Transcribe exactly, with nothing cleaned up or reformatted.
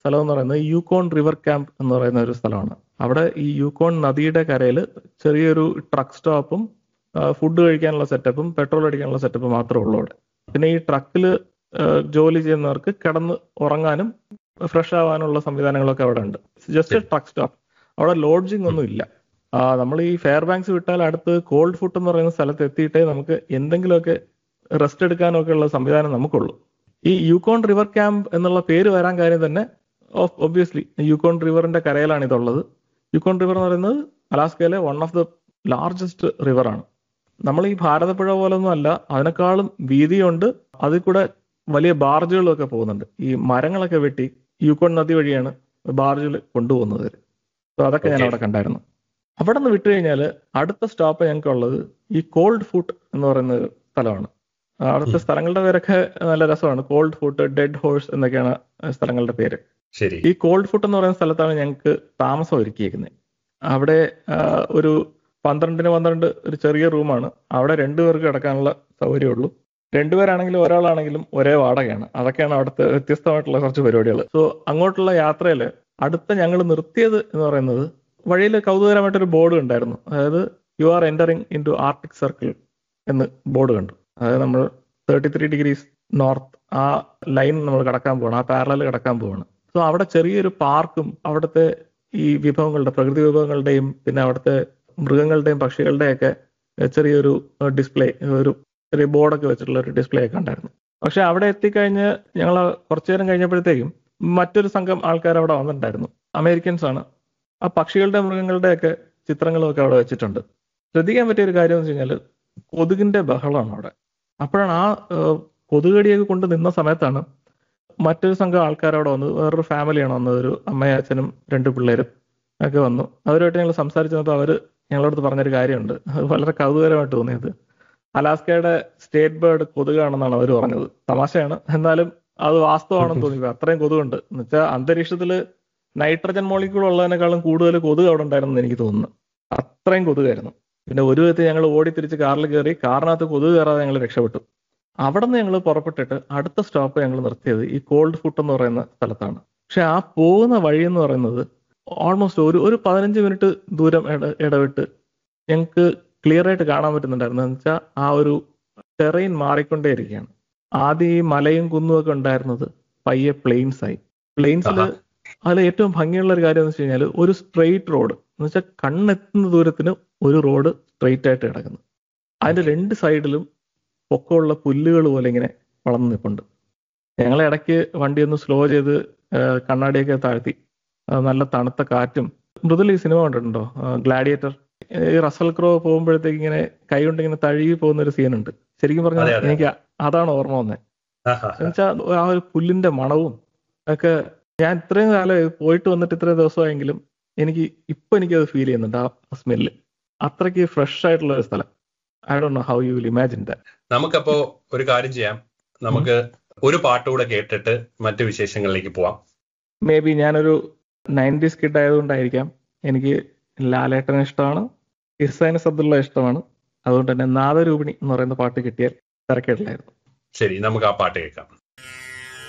സ്ഥലം എന്ന് പറയുന്നത് യൂക്കോൺ റിവർ ക്യാമ്പ് എന്ന് പറയുന്ന ഒരു സ്ഥലമാണ്. അവിടെ ഈ യൂക്കോൺ നദിയുടെ കരയിൽ ചെറിയൊരു ട്രക്ക് സ്റ്റോപ്പും ഫുഡ് കഴിക്കാനുള്ള സെറ്റപ്പും പെട്രോൾ അടിക്കാനുള്ള സെറ്റപ്പും മാത്രമേ ഉള്ളൂ അവിടെ. പിന്നെ ഈ ട്രക്കിൽ ജോലി ചെയ്യുന്നവർക്ക് കിടന്ന് ഉറങ്ങാനും ഫ്രഷ് ആവാനുള്ള സംവിധാനങ്ങളൊക്കെ അവിടെ ഉണ്ട്. ജസ്റ്റ് ട്രക്ക് സ്റ്റോപ്പ്, അവിടെ ലോഡ്ജിങ് ഒന്നും ഇല്ല. നമ്മൾ ഈ ഫെയർ ബാങ്ക്സ് വിട്ടാൽ അടുത്ത് കോൾഡ് ഫുട്ട് എന്ന് പറയുന്ന സ്ഥലത്ത് എത്തിയിട്ടേ നമുക്ക് എന്തെങ്കിലുമൊക്കെ റെസ്റ്റ് എടുക്കാനൊക്കെ ഉള്ള സംവിധാനം നമുക്കുള്ളൂ. ഈ യൂക്കോൺ റിവർ ക്യാമ്പ് എന്നുള്ള പേര് വരാൻ കാര്യം തന്നെ ഒബ്വിയസ്ലി യൂക്കോൺ റിവറിന്റെ കരയിലാണ് ഇതുള്ളത്. യൂക്കോൺ റിവർ എന്ന് പറയുന്നത് അലാസ്കയിലെ വൺ ഓഫ് ദ ലാർജസ്റ്റ് റിവറാണ്. നമ്മൾ ഈ ഭാരതപ്പുഴ പോലൊന്നും അല്ല, അതിനേക്കാളും വീതിയുണ്ട്. അതിൽ കൂടെ വലിയ ബാർജുകളും ഒക്കെ പോകുന്നുണ്ട്. ഈ മരങ്ങളൊക്കെ വെട്ടി യൂക്കോൺ നദി വഴിയാണ് ബാർജിൽ കൊണ്ടുപോകുന്നത്. സോ അതൊക്കെ ഞാൻ അവിടെ കണ്ടായിരുന്നു. അവിടെ നിന്ന് വിട്ടു കഴിഞ്ഞാൽ അടുത്ത സ്റ്റോപ്പ് ഞങ്ങൾക്ക് ഉള്ളത് ഈ കോൾഡ് ഫുട്ട് എന്ന് പറയുന്ന ഒരു സ്ഥലമാണ്. അവിടുത്തെ സ്ഥലങ്ങളുടെ പേരൊക്കെ നല്ല രസമാണ്. കോൾഡ് ഫുട്ട്, ഡെഡ് ഹോഴ്സ് എന്നൊക്കെയാണ് സ്ഥലങ്ങളുടെ പേര്. ഈ കോൾഡ് ഫുട്ട് എന്ന് പറയുന്ന സ്ഥലത്താണ് ഞങ്ങൾക്ക് താമസം ഒരുക്കിയിരിക്കുന്നത്. അവിടെ ഒരു പന്ത്രണ്ടിന് പന്ത്രണ്ട് ഒരു ചെറിയ റൂമാണ്. അവിടെ രണ്ടുപേർക്ക് കിടക്കാനുള്ള സൗകര്യമുള്ളൂ. രണ്ടുപേരാണെങ്കിലും ഒരാളാണെങ്കിലും ഒരേ വാടകയാണ്. അതൊക്കെയാണ് അവിടുത്തെ വ്യത്യസ്തമായിട്ടുള്ള കുറച്ച് പരിപാടികൾ. സോ അങ്ങോട്ടുള്ള യാത്രയിൽ അടുത്ത ഞങ്ങൾ നിർത്തിയത് എന്ന് പറയുന്നത് വഴിയിൽ കൗതുകരമായിട്ടൊരു ബോർഡ് ഉണ്ടായിരുന്നു. അതായത് you are entering in to Arctic circle എന്ന് ബോർഡ് കണ്ടു. അതായത് നമ്മൾ തേർട്ടി ത്രീ ഡിഗ്രീസ് നോർത്ത് ആ ലൈൻ നമ്മൾ കടക്കാൻ പോവാണ്, ആ പാരലൽ കടക്കാൻ പോവാണ്. സോ അവിടെ ചെറിയൊരു പാർക്കും അവിടുത്തെ ഈ വിഭവങ്ങളുടെ പ്രകൃതി വിഭവങ്ങളുടെയും പിന്നെ അവിടുത്തെ മൃഗങ്ങളുടെയും പക്ഷികളുടെയും ഒക്കെ ചെറിയൊരു ഡിസ്പ്ലേ, ഒരു ചെറിയ ബോർഡൊക്കെ വെച്ചിട്ടുള്ള ഒരു ഡിസ്പ്ലേ ഒക്കെ ഉണ്ടായിരുന്നു. പക്ഷെ അവിടെ എത്തിക്കഴിഞ്ഞ് ഞങ്ങൾ കുറച്ചു നേരം കഴിഞ്ഞപ്പോഴത്തേക്കും മറ്റൊരു സംഘം ആൾക്കാർ അവിടെ വന്നിട്ടുണ്ടായിരുന്നു. അമേരിക്കൻസ് ആണ്. ആ പക്ഷികളുടെ മൃഗങ്ങളുടെ ഒക്കെ ചിത്രങ്ങളും ഒക്കെ അവിടെ വെച്ചിട്ടുണ്ട്. ശ്രദ്ധിക്കാൻ പറ്റിയ ഒരു കാര്യം എന്ന് വെച്ച് കഴിഞ്ഞാൽ കൊതുകിന്റെ ബഹളമാണ് അവിടെ. അപ്പോഴാണ് ആ കൊതുകടിയൊക്കെ കൊണ്ട് നിന്ന സമയത്താണ് മറ്റൊരു സംഘം ആൾക്കാർ അവിടെ വന്നത്. വേറൊരു ഫാമിലിയാണ് വന്നത്, ഒരു അമ്മയും അച്ഛനും രണ്ട് പിള്ളേരും ഒക്കെ വന്നു. അവരുമായിട്ട് ഞങ്ങൾ സംസാരിച്ചു വന്നപ്പോൾ അവർ ഞങ്ങളടുത്ത് പറഞ്ഞൊരു കാര്യമുണ്ട്. അത് വളരെ കൗതുകരമായിട്ട് തോന്നിയത്. അലാസ്കയുടെ സ്റ്റേറ്റ് ബേർഡ് കൊതുകാണെന്നാണ് അവർ പറഞ്ഞത്. തമാശയാണ്, എന്നാലും അത് വാസ്തവമാണെന്ന് തോന്നി. അത്രയും കൊതുകുണ്ട് എന്ന് വെച്ചാൽ അന്തരീക്ഷത്തിൽ നൈട്രജൻ മോളിക്യൂൾ ഉള്ളതിനേക്കാളും കൂടുതൽ കൊതുക് അവിടെ ഉണ്ടായിരുന്നു എനിക്ക് തോന്നുന്നു. അത്രയും കൊതുകായിരുന്നു. പിന്നെ ഒരു വിധത്തിൽ ഞങ്ങൾ ഓടി തിരിച്ച് കാറിൽ കയറി. കാറിനകത്ത് കൊതുക് കയറാതെ ഞങ്ങൾ രക്ഷപ്പെട്ടു. അവിടെ നിന്ന് ഞങ്ങൾ പുറപ്പെട്ടിട്ട് അടുത്ത സ്റ്റോപ്പ് ഞങ്ങൾ നിർത്തിയത് ഈ കോൾഡ് ഫുട്ട് എന്ന് പറയുന്ന സ്ഥലത്താണ്. പക്ഷെ ആ പോകുന്ന വഴി എന്ന് പറയുന്നത് ഓൾമോസ്റ്റ് ഒരു ഒരു പതിനഞ്ച് മിനിറ്റ് ദൂരം ഇട ഇടവിട്ട് ഞങ്ങൾക്ക് ക്ലിയർ ആയിട്ട് കാണാൻ പറ്റുന്നുണ്ടായിരുന്നു. എന്ന് വെച്ചാൽ ആ ഒരു ടെറൈൻ മാറിക്കൊണ്ടേയിരിക്കുകയാണ്. ആദ്യം ഈ മലയും കുന്നും ഒക്കെ ഉണ്ടായിരുന്നത് പയ്യെ പ്ലെയിൻസ് ആയി. പ്ലെയിൻസിൽ അതിൽ ഏറ്റവും ഭംഗിയുള്ള ഒരു കാര്യം എന്ന് വെച്ച് കഴിഞ്ഞാൽ ഒരു സ്ട്രെയിറ്റ് റോഡ് എന്ന് വെച്ചാൽ കണ്ണെത്തുന്ന ദൂരത്തിന് ഒരു റോഡ് സ്ട്രെയിറ്റ് ആയിട്ട് കിടക്കുന്നു. അതിന്റെ രണ്ട് സൈഡിലും പൊക്കമുള്ള പുല്ലുകൾ പോലെ ഇങ്ങനെ വളർന്നു നിൽപ്പുണ്ട്. ഞങ്ങൾ ഇടയ്ക്ക് വണ്ടി ഒന്ന് സ്ലോ ചെയ്ത് കണ്ണാടിയൊക്കെ താഴ്ത്തി. നല്ല തണുത്ത കാറ്റും. മൃദുൽ ഈ സിനിമ കണ്ടിട്ടുണ്ടോ, ഗ്ലാഡിയേറ്റർ? ഈ റസൽ ക്രോ പോകുമ്പോഴത്തേക്ക് ഇങ്ങനെ കൈ കൊണ്ട് ഇങ്ങനെ തഴുകി പോകുന്ന ഒരു സീനുണ്ട്. ശരിക്കും പറഞ്ഞാൽ എനിക്ക് അതാണ് ഓർമ്മ വന്നത്. എന്നുവെച്ചാൽ ആ ഒരു പുല്ലിന്റെ മണവും ഒക്കെ ഞാൻ ഇത്രയും കാലം പോയിട്ട് വന്നിട്ട് ഇത്രയും ദിവസമായെങ്കിലും എനിക്ക് ഇപ്പൊ എനിക്കത് ഫീൽ ചെയ്യുന്നുണ്ട്. ആ സ്മെല്ല് അത്രയ്ക്ക് ഫ്രഷ് ആയിട്ടുള്ള ഒരു സ്ഥലം. I don't know how you will imagine that. നമുക്കപ്പോ ഒരു കാര്യം ചെയ്യാം, നമുക്ക് ഒരു പാട്ടുകൂടെ കേട്ടിട്ട് മറ്റു വിശേഷങ്ങളിലേക്ക് പോവാം. മേ ബി ഞാനൊരു നയൻറ്റീസ് കിഡ് ആയതുകൊണ്ടായിരിക്കാം എനിക്ക് ലാലേട്ടനെ ഇഷ്ടമാണ്, ഇർസാൻ സബ്ദുള്ള ഇഷ്ടമാണ്. അതുകൊണ്ട് തന്നെ നാദരൂപിണി എന്ന് പറയുന്ന പാട്ട് കിട്ടിയാൽ തിരക്കേടില്ലായിരുന്നു. ശരി, നമുക്ക് ആ പാട്ട് കേൾക്കാം.